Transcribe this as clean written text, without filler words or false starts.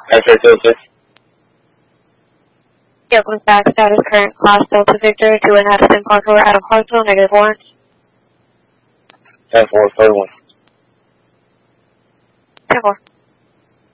X-ray 206. Vehicle back status current class Delta Victor to an Addison Park Road out of Hartsville, -1. 10-4, 31. 10-4.